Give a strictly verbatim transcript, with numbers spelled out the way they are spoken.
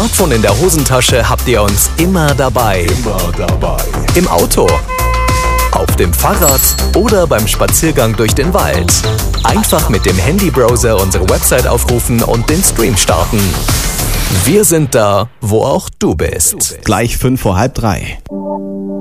Smartphone in der Hosentasche habt ihr uns immer dabei. Immer dabei. Im Auto, auf dem Fahrrad oder beim Spaziergang durch den Wald. Einfach mit dem Handybrowser unsere Website aufrufen und den Stream starten. Wir sind da, wo auch du bist. Gleich fünf vor halb drei.